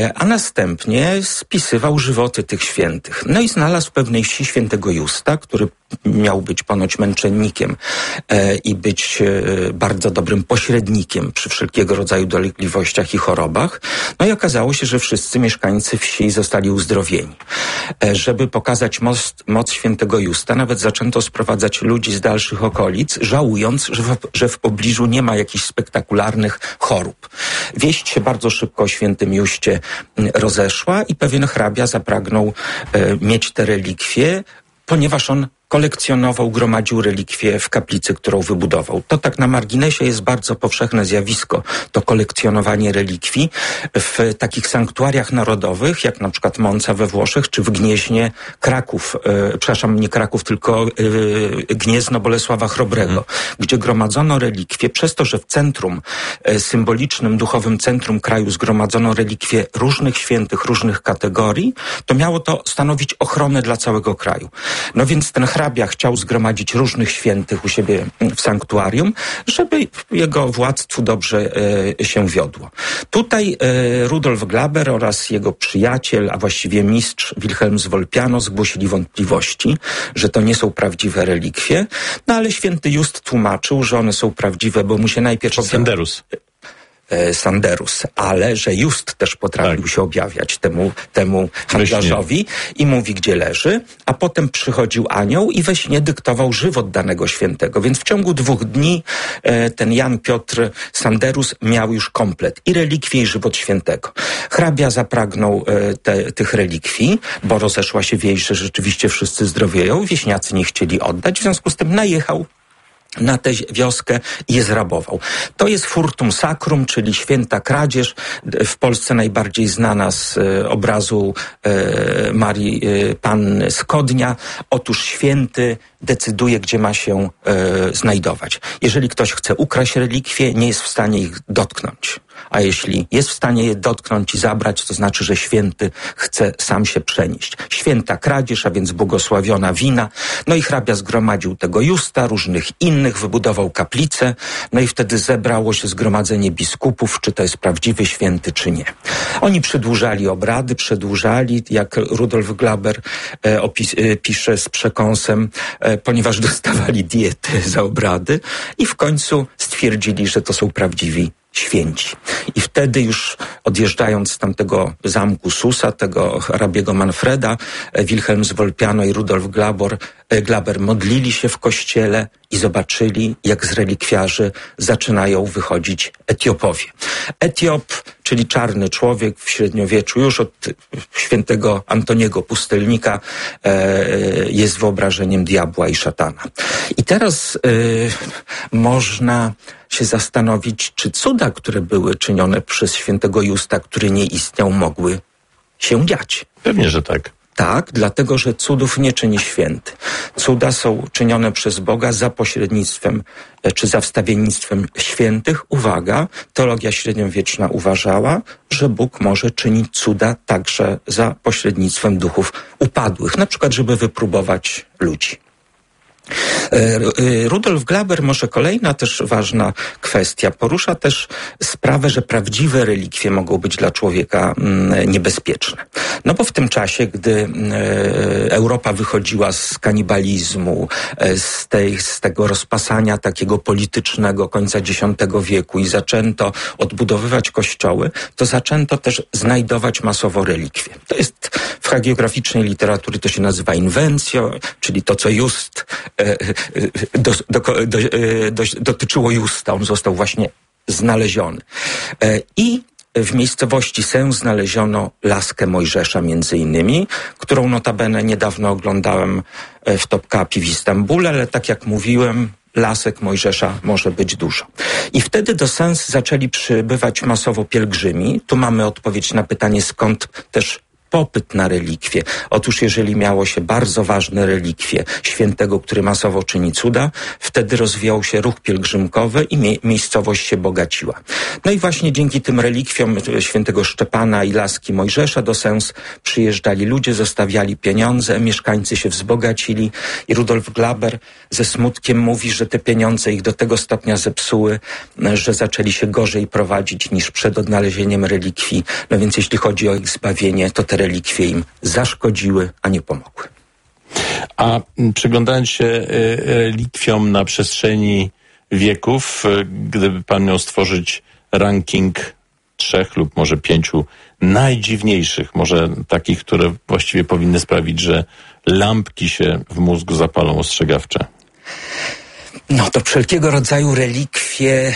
A następnie spisywał żywoty tych świętych. No i znalazł w pewnej wsi świętego Justa, który miał być ponoć męczennikiem i być bardzo dobrym pośrednikiem przy wszelkiego rodzaju dolegliwościach i chorobach. No i okazało się, że wszyscy mieszkańcy wsi zostali uzdrowieni. Żeby pokazać moc świętego Justa, nawet zaczęto sprowadzać ludzi z dalszych okolic, żałując, że w pobliżu nie ma jakichś spektakularnych chorób. Wieść się bardzo szybko o świętym Juście rozeszła i pewien hrabia zapragnął mieć te relikwie, ponieważ on kolekcjonował, gromadził relikwie w kaplicy, którą wybudował. To tak na marginesie jest bardzo powszechne zjawisko, to kolekcjonowanie relikwii w takich sanktuariach narodowych, jak na przykład Monza we Włoszech, czy w Gnieźnie Kraków, nie Kraków, tylko Gniezno Bolesława Chrobrego, gdzie gromadzono relikwie, przez to, że w centrum, symbolicznym, duchowym centrum kraju zgromadzono relikwie różnych świętych, różnych kategorii, to miało to stanowić ochronę dla całego kraju. No więc ten hrabia chciał zgromadzić różnych świętych u siebie w sanktuarium, żeby jego władztwu dobrze się wiodło. Tutaj Rudolf Glaber oraz jego przyjaciel, a właściwie mistrz Wilhelm z Volpiano zgłosili wątpliwości, że to nie są prawdziwe relikwie, no ale święty Just tłumaczył, że one są prawdziwe, bo mu się najpierw... Sanderus, ale że Just też potrafił się objawiać temu handlarzowi i mówi, gdzie leży, a potem przychodził anioł i we śnie dyktował żywot danego świętego. Więc w ciągu 2 dni ten Jan Piotr Sanderus miał już komplet i relikwie, i żywot świętego. Hrabia zapragnął tych relikwii, bo rozeszła się wieść, że rzeczywiście wszyscy zdrowieją. Wieśniacy nie chcieli oddać, w związku z tym najechał na tę wioskę i je zrabował. To jest furtum sacrum, czyli święta kradzież, w Polsce najbardziej znana z obrazu Marii Panny z Kodnia. Otóż święty decyduje, gdzie ma się znajdować. Jeżeli ktoś chce ukraść relikwie, nie jest w stanie ich dotknąć. A jeśli jest w stanie je dotknąć i zabrać, to znaczy, że święty chce sam się przenieść. Święta kradzież, a więc błogosławiona wina. No i hrabia zgromadził tego Justa, różnych innych, wybudował kaplicę. No i wtedy zebrało się zgromadzenie biskupów, czy to jest prawdziwy święty, czy nie. Oni przedłużali obrady, jak Rudolf Glaber pisze z przekąsem, ponieważ dostawali diety za obrady i w końcu stwierdzili, że to są prawdziwi święci. I wtedy już odjeżdżając z tamtego zamku Susa, tego hrabiego Manfreda, Wilhelm z Volpiano i Rudolf Glaber modlili się w kościele i zobaczyli, jak z relikwiarzy zaczynają wychodzić Etiopowie. Etiop, czyli czarny człowiek w średniowieczu, już od świętego Antoniego Pustelnika jest wyobrażeniem diabła i szatana. I teraz można się zastanowić, czy cuda, które były czynione przez świętego Justa, który nie istniał, mogły się dziać. Pewnie, że tak. Tak, dlatego, że cudów nie czyni święty. Cuda są czynione przez Boga za pośrednictwem czy za wstawiennictwem świętych. Uwaga, teologia średniowieczna uważała, że Bóg może czynić cuda także za pośrednictwem duchów upadłych, na przykład, żeby wypróbować ludzi. Rudolf Glaber, może kolejna też ważna kwestia, porusza też sprawę, że prawdziwe relikwie mogą być dla człowieka niebezpieczne. No bo w tym czasie, gdy Europa wychodziła z kanibalizmu, z tego rozpasania takiego politycznego końca X wieku i zaczęto odbudowywać kościoły, to zaczęto też znajdować masowo relikwie. To jest w hagiograficznej literatury to się nazywa inwencjo, czyli to, co Just dotyczyło Justa. On został właśnie znaleziony. I w miejscowości Sens znaleziono laskę Mojżesza między innymi, którą notabene niedawno oglądałem w Topkapi w Istambule, ale tak jak mówiłem, lasek Mojżesza może być dużo. I wtedy do Sens zaczęli przybywać masowo pielgrzymi. Tu mamy odpowiedź na pytanie, skąd też popyt na relikwie. Otóż jeżeli miało się bardzo ważne relikwie świętego, który masowo czyni cuda, wtedy rozwijał się ruch pielgrzymkowy i miejscowość się bogaciła. No i właśnie dzięki tym relikwiom świętego Szczepana i laski Mojżesza do Sens przyjeżdżali ludzie, zostawiali pieniądze, mieszkańcy się wzbogacili i Rudolf Glaber ze smutkiem mówi, że te pieniądze ich do tego stopnia zepsuły, że zaczęli się gorzej prowadzić niż przed odnalezieniem relikwii. No więc jeśli chodzi o ich zbawienie, to te relikwie im zaszkodziły, a nie pomogły. A przyglądając się relikwiom na przestrzeni wieków, gdyby pan miał stworzyć ranking 3 lub może 5 najdziwniejszych, może takich, które właściwie powinny sprawić, że lampki się w mózgu zapalą ostrzegawcze. No to wszelkiego rodzaju relikwie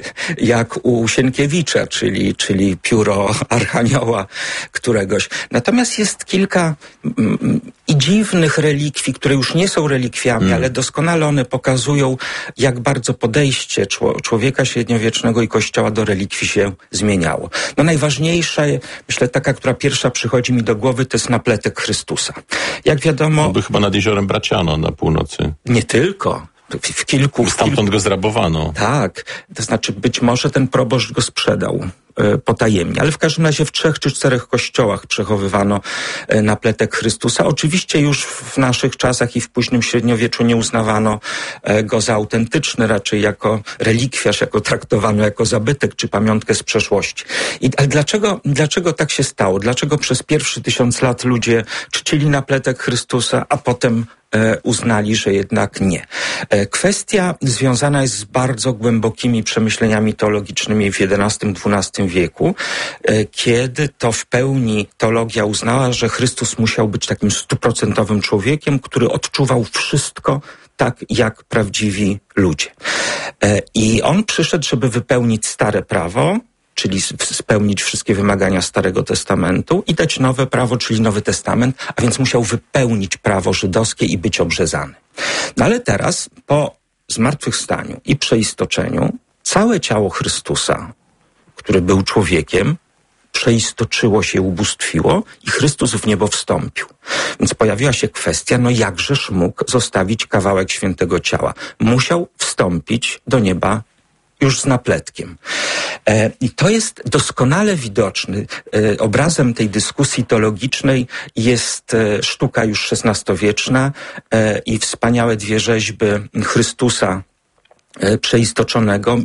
jak u Sienkiewicza, czyli pióro Archanioła któregoś. Natomiast jest kilka i dziwnych relikwii, które już nie są relikwiami, ale doskonale one pokazują, jak bardzo podejście człowieka średniowiecznego i Kościoła do relikwii się zmieniało. No najważniejsza, myślę, taka, która pierwsza przychodzi mi do głowy, to jest napletek Chrystusa. Jak wiadomo... No by chyba nad jeziorem Braciano na północy. Nie tylko. Stamtąd go zrabowano. Tak, to znaczy być może ten proboszcz go sprzedał potajemnie, ale w każdym razie w 3 czy 4 kościołach przechowywano napletek Chrystusa. Oczywiście już w naszych czasach i w późnym średniowieczu nie uznawano go za autentyczny, raczej jako relikwiarz, jako traktowano jako zabytek czy pamiątkę z przeszłości. Ale dlaczego tak się stało? Dlaczego przez pierwszy 1000 lat ludzie czcili napletek Chrystusa, a potem uznali, że jednak nie. Kwestia związana jest z bardzo głębokimi przemyśleniami teologicznymi w XI-XII wieku, kiedy to w pełni teologia uznała, że Chrystus musiał być takim 100% człowiekiem, który odczuwał wszystko tak jak prawdziwi ludzie. I on przyszedł, żeby wypełnić stare prawo, czyli spełnić wszystkie wymagania Starego Testamentu i dać nowe prawo, czyli Nowy Testament, a więc musiał wypełnić prawo żydowskie i być obrzezany. No ale teraz, po zmartwychwstaniu i przeistoczeniu, całe ciało Chrystusa, który był człowiekiem, przeistoczyło się, ubóstwiło i Chrystus w niebo wstąpił. Więc pojawiła się kwestia, no jakżeż mógł zostawić kawałek świętego ciała? Musiał wstąpić do nieba już z napletkiem. I to jest doskonale widoczny. Obrazem tej dyskusji teologicznej jest sztuka już XVI-wieczna i wspaniałe 2 rzeźby Chrystusa przeistoczonego,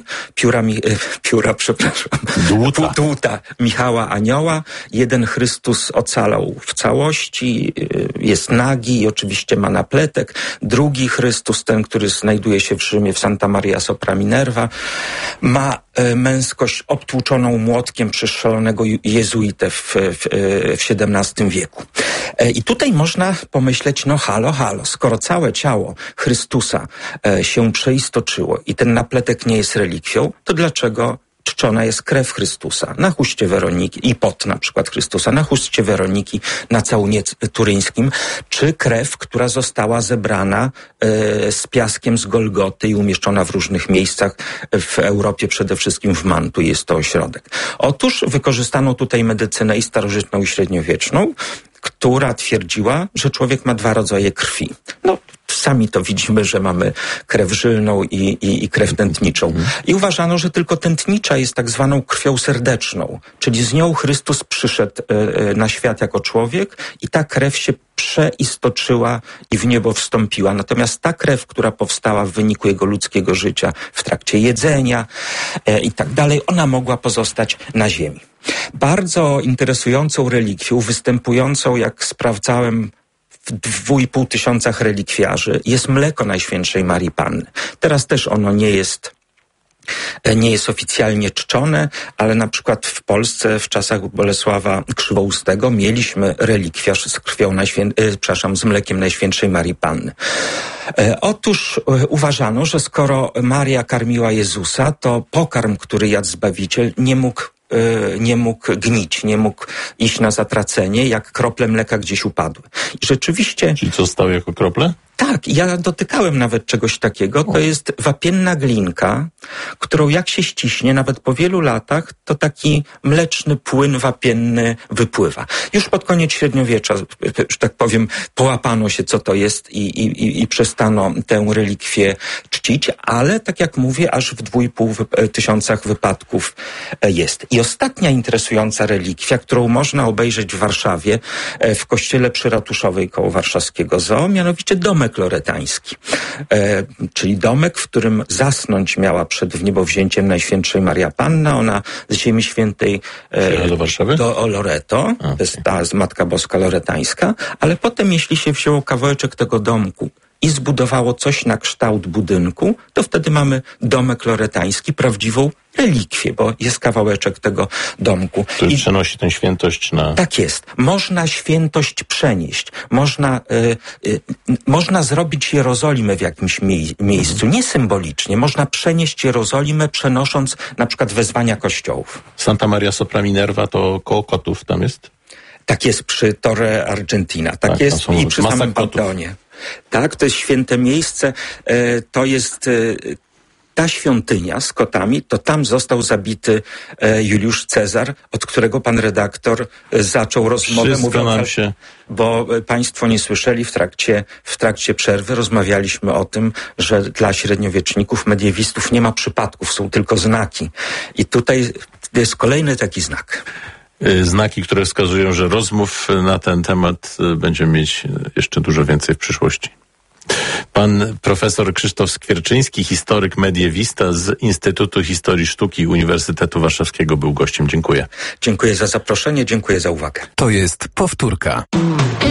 Dłuta Michała Anioła. Jeden Chrystus ocalał w całości, jest nagi i oczywiście ma napletek. Drugi Chrystus, ten, który znajduje się w Rzymie w Santa Maria Sopra Minerva, ma męskość obtłuczoną młotkiem przez szalonego jezuitę w XVII wieku. I tutaj można pomyśleć, no halo, skoro całe ciało Chrystusa się przeistoczyło i ten napletek nie jest relikwią, to dlaczego czczona jest krew Chrystusa na chrzcie Weroniki i pot na przykład Chrystusa na chrzcie Weroniki na całunie turyńskim, czy krew, która została zebrana z piaskiem z Golgoty i umieszczona w różnych miejscach w Europie, przede wszystkim w Mantu jest to ośrodek. Otóż wykorzystano tutaj medycynę i starożytną i średniowieczną, która twierdziła, że człowiek ma 2 rodzaje krwi. No, sami to widzimy, że mamy krew żylną i krew tętniczą. I uważano, że tylko tętnicza jest tak zwaną krwią serdeczną, czyli z nią Chrystus przyszedł na świat jako człowiek i ta krew się przeistoczyła i w niebo wstąpiła. Natomiast ta krew, która powstała w wyniku jego ludzkiego życia, w trakcie jedzenia i tak dalej, ona mogła pozostać na ziemi. Bardzo interesującą relikwią, występującą, jak sprawdzałem, w 2500 relikwiarzy, jest mleko Najświętszej Marii Panny. Teraz też ono nie jest oficjalnie czczone, ale na przykład w Polsce w czasach Bolesława Krzywoustego mieliśmy relikwiarz z z mlekiem Najświętszej Marii Panny. Otóż uważano, że skoro Maria karmiła Jezusa, to pokarm, który jadł Zbawiciel, nie mógł gnić, nie mógł iść na zatracenie, jak krople mleka gdzieś upadły. I rzeczywiście... Czyli co, stał jako krople? Tak, ja dotykałem nawet czegoś takiego. To jest wapienna glinka, którą jak się ściśnie, nawet po wielu latach, to taki mleczny płyn wapienny wypływa. Już pod koniec średniowiecza, że tak powiem, połapano się, co to jest i przestano tę relikwię czcić, ale tak jak mówię, aż w 2500 wypadków jest. I ostatnia interesująca relikwia, którą można obejrzeć w Warszawie, w kościele przy Ratuszowej koło warszawskiego zoo, mianowicie domek loretański. Czyli domek, w którym zasnąć miała przed wniebowzięciem Najświętszej Maria Panna. Ona z Ziemi Świętej do Warszawy? Do Loreto, to jest ta Matka Boska Loretańska, ale potem jeśli się wzięło kawałeczek tego domku i zbudowało coś na kształt budynku, to wtedy mamy domek loretański, prawdziwą relikwię, bo jest kawałeczek tego domku. Który przenosi tę świętość na... Tak jest. Można świętość przenieść. Można zrobić Jerozolimę w jakimś miejscu. Nie symbolicznie. Można przenieść Jerozolimę, przenosząc na przykład wezwania kościołów. Santa Maria Sopra Minerva to koło Kotów tam jest? Tak jest przy Torre Argentina. Tak jest i przy samym Panteonie. Tak, to jest święte miejsce. To jest ta świątynia z kotami, to tam został zabity Juliusz Cezar, od którego pan redaktor zaczął rozmowę, mówiąc, bo państwo nie słyszeli, w trakcie przerwy rozmawialiśmy o tym, że dla średniowieczników, mediewistów nie ma przypadków, są tylko znaki. I tutaj jest kolejny taki znak. Znaki, które wskazują, że rozmów na ten temat będziemy mieć jeszcze dużo więcej w przyszłości. Pan profesor Krzysztof Skwierczyński, historyk mediewista z Instytutu Historii Sztuki Uniwersytetu Warszawskiego, był gościem. Dziękuję. Dziękuję za zaproszenie, dziękuję za uwagę. To jest powtórka.